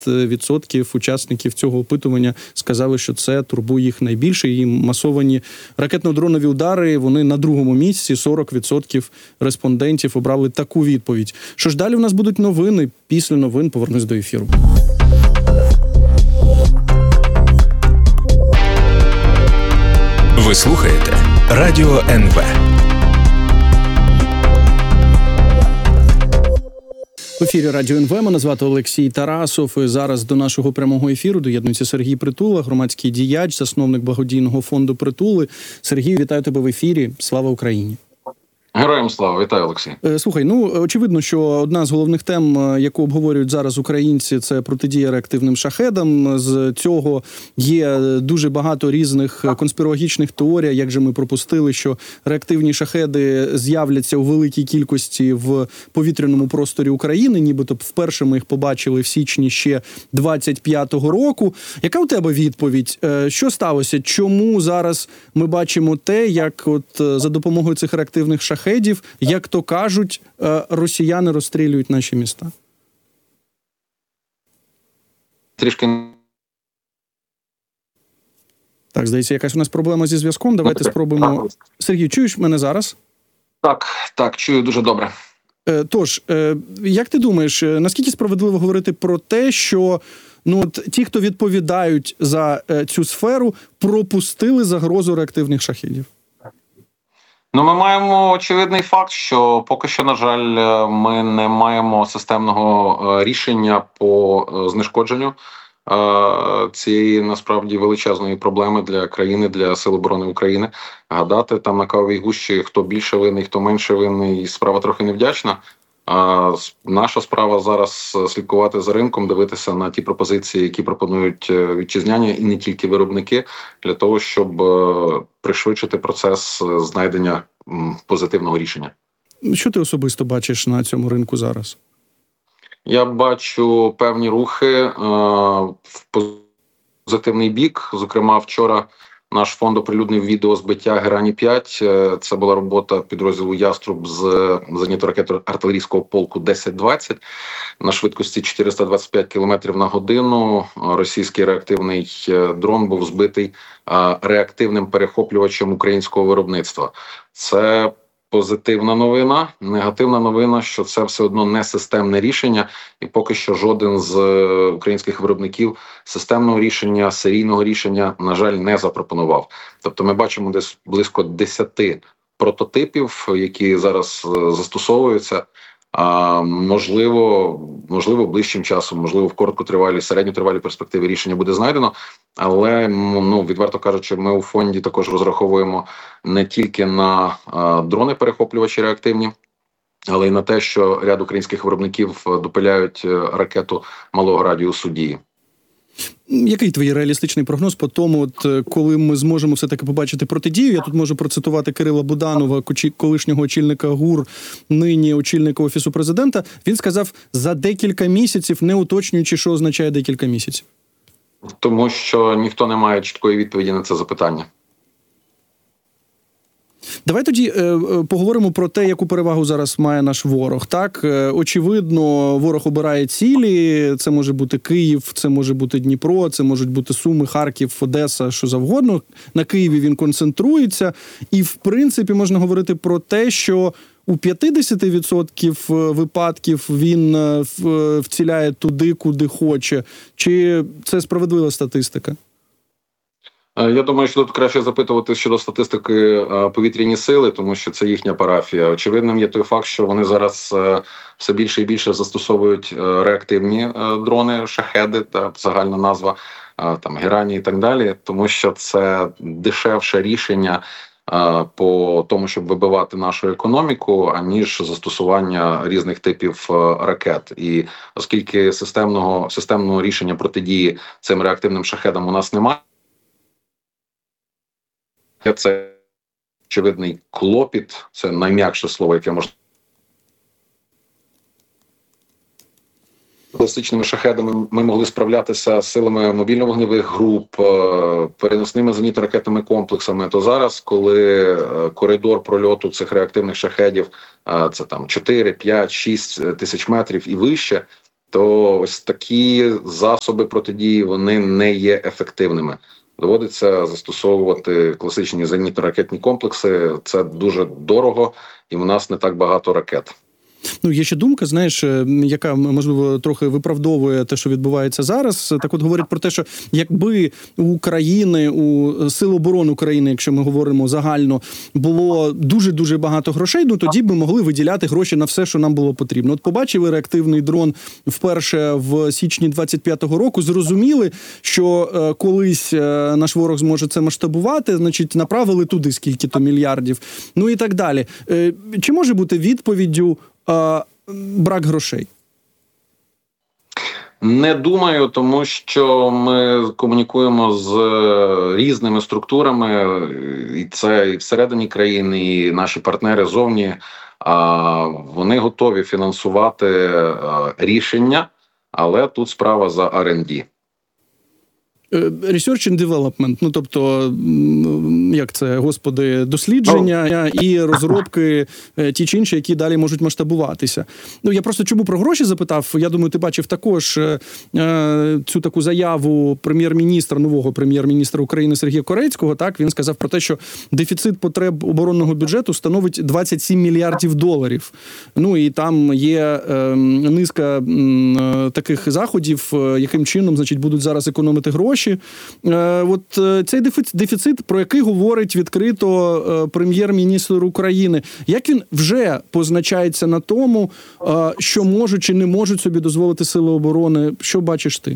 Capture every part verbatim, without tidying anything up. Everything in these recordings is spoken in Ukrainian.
відсотків учасників цього опитування сказали, що це турбує їх найбільше. І масовані ракетно-дронові удари, вони на другому місці. сорок відсотків респондентів обрали таку відповідь. Що ж, далі в нас будуть новини. Після новин повернусь до ефіру. Ви слухаєте Радіо ен ве. В ефірі Радіо ен ве, мене звати Олексій Тарасов. І зараз до нашого прямого ефіру доєднується Сергій Притула, громадський діяч, засновник благодійного фонду «Притули». Сергій, вітаю тебе в ефірі. Слава Україні! Героям слава! Вітаю, Олексій! Слухай, ну, очевидно, що одна з головних тем, яку обговорюють зараз українці, це протидія реактивним шахедам. З цього є дуже багато різних конспірологічних теорій, як же ми пропустили, що реактивні шахеди з'являться у великій кількості в повітряному просторі України, нібито вперше ми їх побачили в січні ще двадцять п'ятого року. Яка у тебе відповідь? Що сталося? Чому зараз ми бачимо те, як от за допомогою цих реактивних шахедів, як то кажуть, росіяни розстрілюють наші міста? Трішки. Так, здається, якась у нас проблема зі зв'язком. Давайте спробуємо. Сергій, чуєш мене зараз? Так, так, чую дуже добре. Тож, як ти думаєш, наскільки справедливо говорити про те, що ну, от, ті, хто відповідають за цю сферу, пропустили загрозу реактивних шахедів? Ну, ми маємо очевидний факт, що поки що, на жаль, ми не маємо системного рішення по знешкодженню цієї, насправді, величезної проблеми для країни, для Сил оборони України. Гадати там на кавовій гущі, хто більше винний, хто менше винний, справа трохи невдячна. А наша справа зараз слідкувати за ринком, дивитися на ті пропозиції, які пропонують вітчизняні і не тільки виробники, для того, щоб пришвидшити процес знайдення позитивного рішення. Що ти особисто бачиш на цьому ринку зараз? Я бачу певні рухи в позитивний бік. Зокрема, вчора наш фонд оприлюднив відео збиття Герані п'ять. Це була робота підрозділу «Яструб» з зенітно-ракетно-артилерійського полку десять двадцять на швидкості чотириста двадцять п'ять кілометрів на годину. Російський реактивний дрон був збитий реактивним перехоплювачем українського виробництва. Це позитивна новина. Негативна новина, що це все одно не системне рішення, і поки що жоден з українських виробників системного рішення, серійного рішення, на жаль, не запропонував. Тобто ми бачимо десь близько десяти прототипів, які зараз застосовуються. А можливо, можливо, ближчим часом, можливо, в короткотривалій, середньотривалій перспективі рішення буде знайдено. Але, ну, відверто кажучи, ми у фонді також розраховуємо не тільки на а, дрони-перехоплювачі реактивні, але й на те, що ряд українських виробників допиляють ракету малого радіусу дії. Який твій реалістичний прогноз по тому, от, коли ми зможемо все-таки побачити протидію? Я тут можу процитувати Кирила Буданова, колишнього очільника ГУР, нині очільника Офісу Президента. Він сказав, за декілька місяців, не уточнюючи, що означає декілька місяців. Тому що ніхто не має чіткої відповіді на це запитання. Давай тоді е, поговоримо про те, яку перевагу зараз має наш ворог. Так, е, очевидно, ворог обирає цілі. Це може бути Київ, це може бути Дніпро, це можуть бути Суми, Харків, Одеса, що завгодно. На Києві він концентрується. І, в принципі, можна говорити про те, що у п'ятдесят відсотків випадків він вціляє туди, куди хоче. Чи це справедлива статистика? Я думаю, що тут краще запитувати щодо статистики повітряні сили, тому що це їхня парафія. Очевидним є той факт, що вони зараз все більше і більше застосовують реактивні дрони, шахеди, та загальна назва, там Герані і так далі, тому що це дешевше рішення по тому, щоб вибивати нашу економіку, аніж застосування різних типів ракет. І оскільки системного, системного рішення протидії цим реактивним шахедам у нас немає, це очевидний клопіт, це найм'якше слово, яке можна. Класичними шахедами ми могли справлятися з силами мобільно-вогневих груп, переносними зенітно-ракетними комплексами. То зараз, коли коридор прольоту цих реактивних шахедів, це там чотири, п'ять, шість тисяч метрів і вище, то ось такі засоби протидії, вони не є ефективними. Доводиться застосовувати класичні зенітно-ракетні комплекси. Це дуже дорого, і в нас не так багато ракет. Ну, є ще думка, знаєш, яка, можливо, трохи виправдовує те, що відбувається зараз. Так от говорять про те, що якби у України, у Сил оборони України, якщо ми говоримо загально, було дуже-дуже багато грошей, ну тоді би могли виділяти гроші на все, що нам було потрібно. От побачили реактивний дрон вперше в січні двадцять п'ятого року, зрозуміли, що е, колись е, наш ворог зможе це масштабувати, значить, направили туди скільки-то мільярдів, ну і так далі. Е, чи може бути відповіддю А, брак грошей? Не думаю, тому що ми комунікуємо з різними структурами, і це і всередині країни, і наші партнери зовні. А вони готові фінансувати рішення, але тут справа за ар енд ді. Research and Development, ну тобто, як це, господи, дослідження і розробки ті чи інші, які далі можуть масштабуватися. Ну, я просто чому про гроші запитав, я думаю, ти бачив також е, цю таку заяву прем'єр-міністра, нового прем'єр-міністра України Сергія Корецького, так, він сказав про те, що дефіцит потреб оборонного бюджету становить двадцять сім мільярдів доларів. Ну, і там є е, низка е, таких заходів, е, яким чином, значить, будуть зараз економити гроші. От цей дефіцит, про який говорить відкрито прем'єр-міністр України, як він вже позначається на тому, що можуть чи не можуть собі дозволити Сили оборони? Що бачиш ти?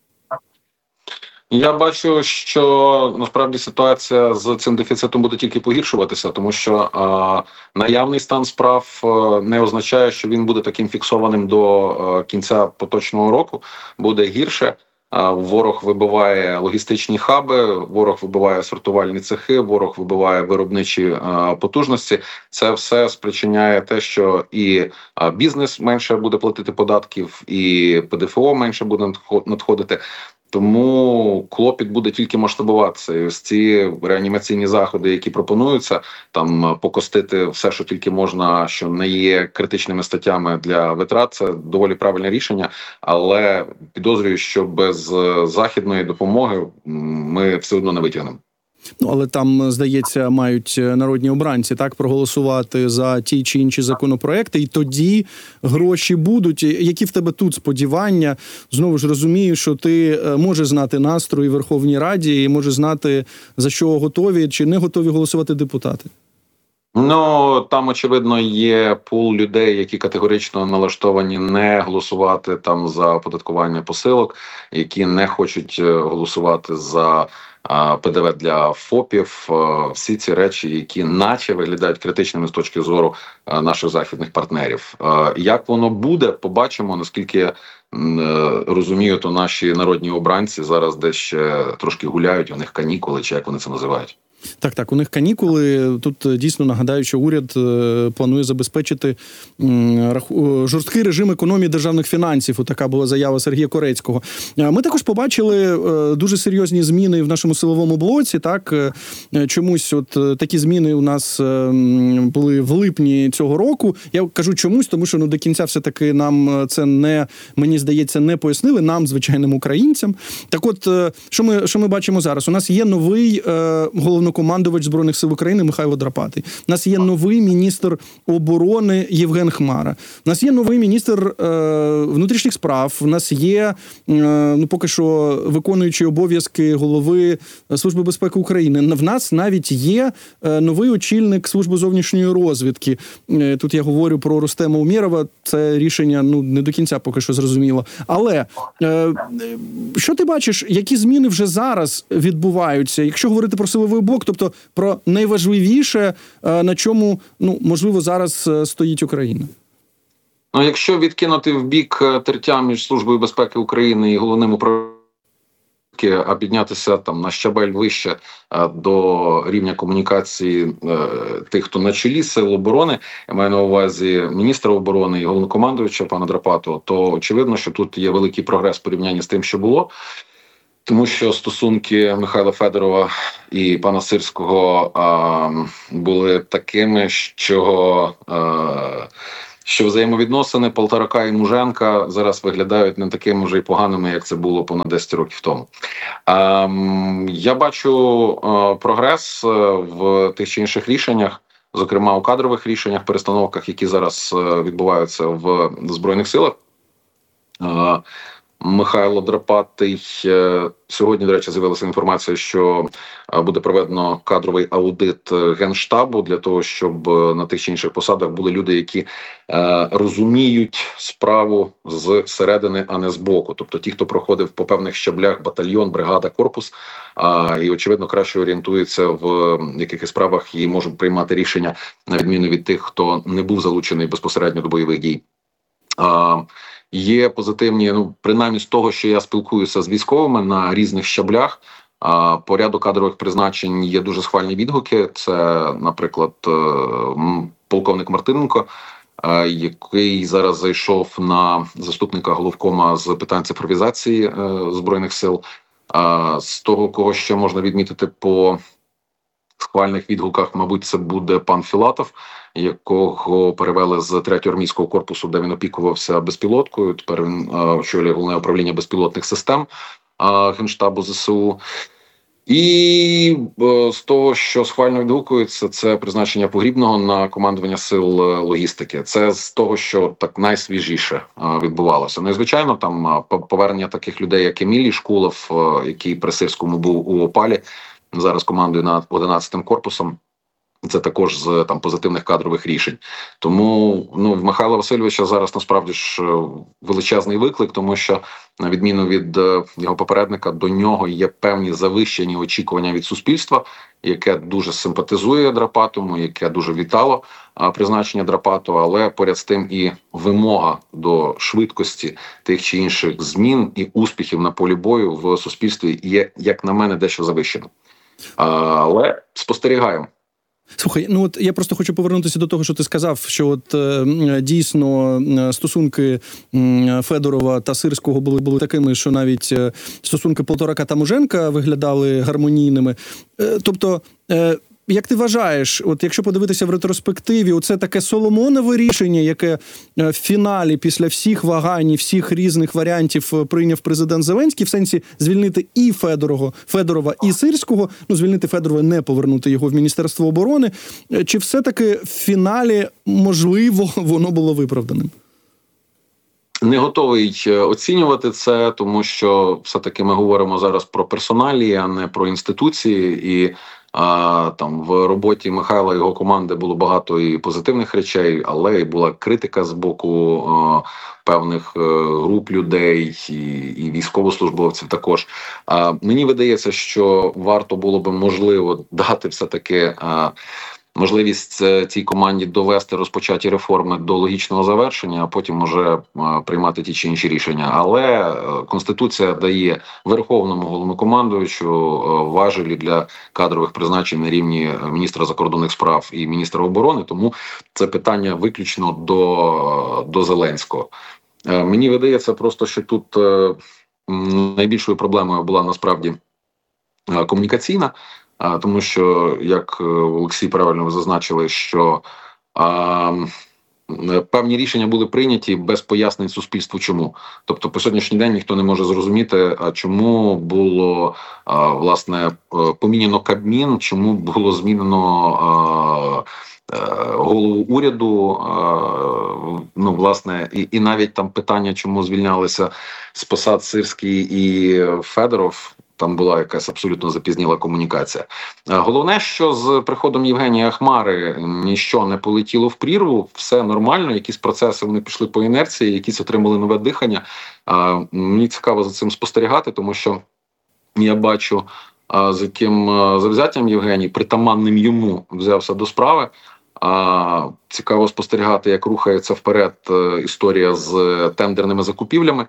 Я бачу, що насправді ситуація з цим дефіцитом буде тільки погіршуватися, тому що а, наявний стан справ а, не означає, що він буде таким фіксованим до а, кінця поточного року, буде гірше. Ворог вибиває логістичні хаби, ворог вибиває сортувальні цехи, ворог вибиває виробничі потужності. Це все спричиняє те, що і бізнес менше буде платити податків, і пе де еф о менше буде надходити. Тому клопіт буде тільки масштабуватися. І ось ці реанімаційні заходи, які пропонуються, там покостити все, що тільки можна, що не є критичними статтями для витрат, це доволі правильне рішення. Але підозрюю, що без західної допомоги ми все одно не витягнемо. Ну, але там, здається, мають народні обранці так проголосувати за ті чи інші законопроекти, і тоді гроші будуть. Які в тебе тут сподівання? Знову ж розумію, що ти можеш знати настрої в Верховній Раді і можеш знати, за що готові чи не готові голосувати депутати. Ну, там, очевидно, є пул людей, які категорично налаштовані не голосувати там за оподаткування посилок, які не хочуть голосувати за пе де ве для ФОПів, всі ці речі, які наче виглядають критичними з точки зору наших західних партнерів. Як воно буде, побачимо. Наскільки я розумію, то наші народні обранці зараз десь ще трошки гуляють, у них канікули, чи як вони це називають. Так, так, у них канікули. Тут дійсно нагадаю, що уряд планує забезпечити жорсткий режим економії державних фінансів. Така була заява Сергія Корецького. Ми також побачили дуже серйозні зміни в нашому силовому блоці. Так, чомусь от такі зміни у нас були в липні цього року. Я кажу чомусь, тому що ну до кінця все-таки нам це не, мені здається, не пояснили, нам, звичайним українцям. Так от, що ми, що ми бачимо зараз? У нас є новий головний командувач Збройних сил України Михайло Драпатий. У нас є новий міністр оборони Євген Хмара. У нас є новий міністр е, внутрішніх справ. У нас є, е, ну поки що, виконуючий обов'язки голови Служби безпеки України. В нас навіть є е, новий очільник Служби зовнішньої розвідки. Е, тут я говорю про Рустема Умєрова. Це рішення, ну, не до кінця поки що зрозуміло. Але е, що ти бачиш, які зміни вже зараз відбуваються? Якщо говорити про силовий блок, тобто про найважливіше, на чому, ну, можливо, зараз стоїть Україна? Ну, якщо відкинути в бік тертя між Службою безпеки України і головним управлінням, а піднятися там на щабель вище до рівня комунікації тих, хто на чолі Сил оборони, я маю на увазі міністра оборони і головнокомандуюча пана Драпатого, то очевидно, що тут є великий прогрес в порівнянні з тим, що було. Тому що стосунки Михайла Федорова і пана Сирського а, були такими, що а, що взаємовідносини Полторака і Муженка зараз виглядають не такими вже й поганими, як це було понад десять років тому. Ем, я бачу е, прогрес в тих чи інших рішеннях, зокрема у кадрових рішеннях, перестановках, які зараз е, відбуваються в Збройних силах. Е, Михайло Драпатий, сьогодні, до речі, з'явилася інформація, що буде проведено кадровий аудит Генштабу для того, щоб на тих чи інших посадах були люди, які розуміють справу зсередини, а не збоку. Тобто ті, хто проходив по певних щаблях батальйон, бригада, корпус, і, очевидно, краще орієнтується в якихось справах і можуть приймати рішення, на відміну від тих, хто не був залучений безпосередньо до бойових дій. Є позитивні, ну, принаймні з того, що я спілкуюся з військовими на різних щаблях, а, по ряду кадрових призначень є дуже схвальні відгуки. Це, наприклад, полковник Мартиненко, а, який зараз зайшов на заступника головкома з питань цифровізації а, Збройних сил. А, з того, кого ще можна відмітити по схвальних відгуках, мабуть, це буде пан Філатов, якого перевели з третього армійського корпусу, де він опікувався безпілоткою. Тепер він а, очолює головне управління безпілотних систем а, Генштабу ЗСУ. І а, з того, що схвально відгукується, це призначення Погрібного на командування сил логістики. Це з того, що так найсвіжіше а, відбувалося. Ну і, звичайно, там а, повернення таких людей, як Емілій Шкулов, а, який при Сирському був у Опалі, зараз командує над одинадцятим корпусом. Це також з там позитивних кадрових рішень. Тому ну в Михайла Васильовича зараз насправді ж величезний виклик, тому що на відміну від е, його попередника, до нього є певні завищені очікування від суспільства, яке дуже симпатизує Драпатому, яке дуже вітало а, призначення Драпату, але поряд з тим і вимога до швидкості тих чи інших змін і успіхів на полі бою в суспільстві є, як на мене, дещо завищено. А, але спостерігаємо. Слухай, ну от я просто хочу повернутися до того, що ти сказав, що от е, дійсно стосунки е, Федорова та Сирського були були такими, що навіть е, стосунки Полторака та Муженка виглядали гармонійними. Е, тобто, е, як ти вважаєш, от якщо подивитися в ретроспективі, оце таке Соломонове рішення, яке в фіналі після всіх вагань, всіх різних варіантів прийняв президент Зеленський, в сенсі звільнити і Федорова, Федорова, і Сирського, ну звільнити Федорова, не повернути його в Міністерство оборони, чи все-таки в фіналі, можливо, воно було виправданим? Не готовий оцінювати це, тому що все-таки ми говоримо зараз про персоналії, а не про інституції, і а, там в роботі Михайла і його команди було багато і позитивних речей, але і була критика з боку а, певних а, груп людей і, і військовослужбовців також. А, мені видається, що варто було би, можливо, дати все-таки а, можливість цій команді довести розпочаті реформи до логічного завершення, а потім може приймати ті чи інші рішення. Але Конституція дає Верховному головнокомандуючу важелі для кадрових призначень на рівні міністра закордонних справ і міністра оборони, тому це питання виключно до, до Зеленського. Мені видається просто, що тут найбільшою проблемою була насправді комунікаційна, А, тому що, як Олексій правильно зазначили, що а, певні рішення були прийняті без пояснень суспільству чому. Тобто по сьогоднішній день ніхто не може зрозуміти, а чому було а, власне поміняно Кабмін, чому було змінено а, голову уряду, ну, власне, і, і навіть там питання, чому звільнялися з посад Сирський і Федоров. Там була якась абсолютно запізніла комунікація. Головне, що з приходом Євгенія Хмари ніщо не полетіло в прірву, все нормально, якісь процеси вони пішли по інерції, якісь отримали нове дихання. Мені цікаво за цим спостерігати, тому що я бачу, з яким завзяттям Євгеній, притаманним йому, взявся до справи. Цікаво спостерігати, як рухається вперед історія з тендерними закупівлями,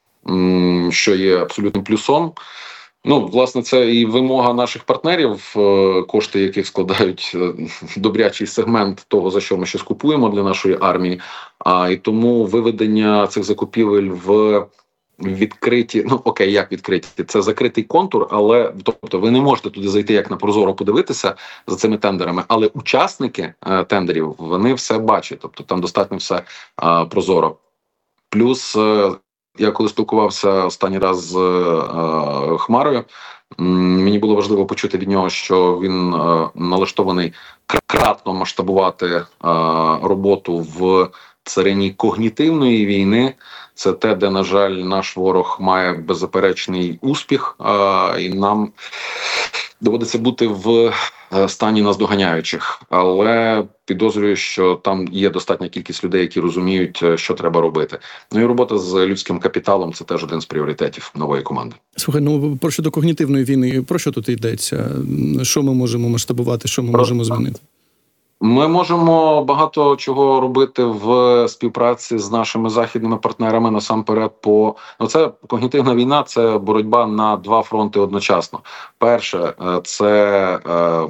що є абсолютним плюсом. Ну, власне, це і вимога наших партнерів, кошти яких складають добрячий сегмент того, за що ми щось купуємо для нашої армії. А і тому виведення цих закупівель в відкриті, ну окей, як відкриті, це закритий контур, але тобто ви не можете туди зайти як на прозоро подивитися за цими тендерами, але учасники е, тендерів, вони все бачать, тобто там достатньо все е, прозоро. Плюс е, я коли спілкувався останній раз з е, Хмарою, мені було важливо почути від нього, що він е, налаштований кратно масштабувати е, роботу в царині когнітивної війни. Це те, де, на жаль, наш ворог має беззаперечний успіх, е, і нам доводиться бути в стані наздоганяючих. Але підозрюю, що там є достатня кількість людей, які розуміють, що треба робити. Ну і робота з людським капіталом – це теж один з пріоритетів нової команди. Слухай, ну про щодо когнітивної війни, про що тут йдеться? Що ми можемо масштабувати, що ми про... можемо змінити? Ми можемо багато чого робити в співпраці з нашими західними партнерами, насамперед по... Ну, це когнітивна війна, це боротьба на два фронти одночасно. Перше, це е,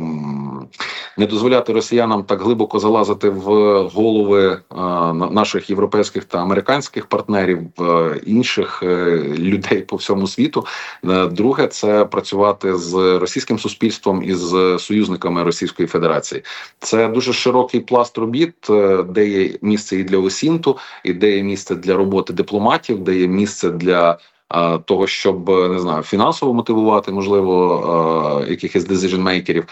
не дозволяти росіянам так глибоко залазити в голови е, наших європейських та американських партнерів, е, інших е, людей по всьому світу. Е, друге, це працювати з російським суспільством і з союзниками Російської Федерації. Це дуже Дуже широкий пласт робіт, де є місце і для осінту, і де є місце для роботи дипломатів, де є місце для а, того, щоб, не знаю, фінансово мотивувати, можливо, а, якихось decision-мейкерів.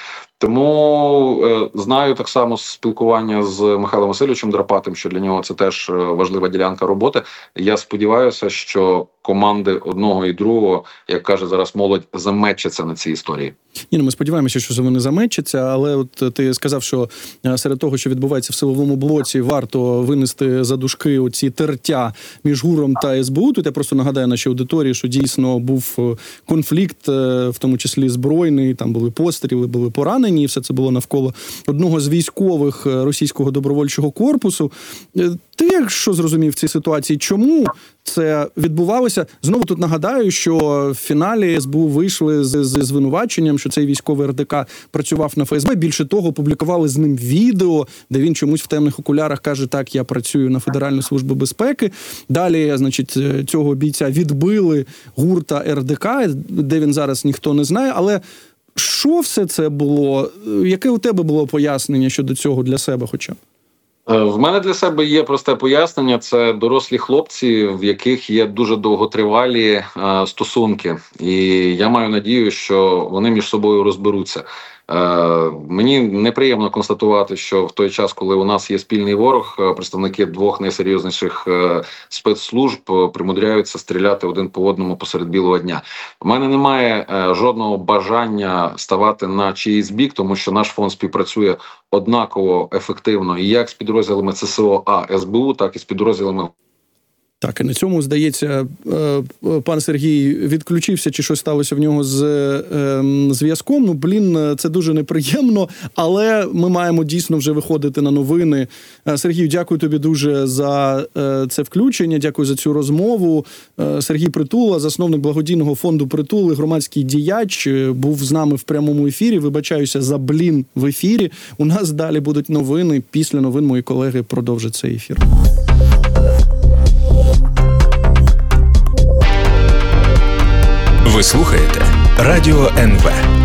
Тому е, знаю так само спілкування з Михайлом Васильовичем Драпатим, що для нього це теж важлива ділянка роботи. Я сподіваюся, що команди одного і другого, як каже зараз молодь, замечаться на цій історії. Ні, ну ми сподіваємося, що вони замечаться, але от ти сказав, що серед того, що відбувається в силовому блоці, варто винести за дужки оці тертя між ГУРом та ес бе у. Тут я просто нагадаю нашій аудиторії, що дійсно був конфлікт, в тому числі збройний, там були постріли, були поранені, і все це було навколо одного з військових російського добровольчого корпусу. Ти як що зрозумів в цій ситуації? Чому це відбувалося? Знову тут нагадаю, що в фіналі ес бе у вийшли з, з звинуваченням, що цей військовий ер де ка працював на еф ес бе. Більше того, публікували з ним відео, де він чомусь в темних окулярах каже, так, я працюю на Федеральну службу безпеки. Далі, значить, цього бійця відбили ГУР та ер де ка, де він зараз ніхто не знає, але що все це було? Яке у тебе було пояснення щодо цього для себе хоча б? В мене для себе є просте пояснення. Це дорослі хлопці, в яких є дуже довготривалі е, стосунки. І я маю надію, що вони між собою розберуться. Е, мені неприємно констатувати, що в той час, коли у нас є спільний ворог, представники двох найсерйозніших е, спецслужб примудряються стріляти один по одному посеред білого дня. У мене немає е, жодного бажання ставати на чиїсь бік, тому що наш фонд співпрацює однаково ефективно і як з підрозділами це ес о а ес бе у, так і з підрозділами. Так, і на цьому, здається, пан Сергій відключився, чи щось сталося в нього з е, зв'язком. Ну, блін, це дуже неприємно, але ми маємо дійсно вже виходити на новини. Сергію, дякую тобі дуже за е, це включення, дякую за цю розмову. Е, Сергій Притула, засновник благодійного фонду «Притул» і громадський діяч, був з нами в прямому ефірі. Вибачаюся за блін в ефірі. У нас далі будуть новини. Після новин мої колеги продовжать цей ефір. Ви слухаєте Радіо ен ве.